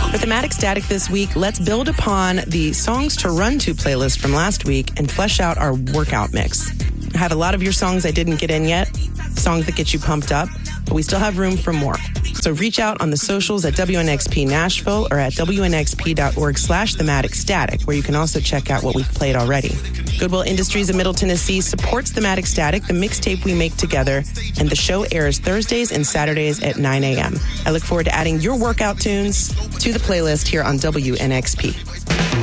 For Thematic Static this week, let's build upon the Songs to Run To playlist from last week and flesh out our workout mix. I have a lot of your songs I didn't get in yet, songs that get you pumped up, but we still have room for more. So reach out on the socials at WNXP Nashville or at WNXP.org/Thematic Static, where you can also check out what we've played already. Goodwill Industries of Middle Tennessee supports Thematic Static, the mixtape we make together, and the show airs Thursdays and Saturdays at 9 a.m. I look forward to adding your workout tunes to the playlist here on WNXP.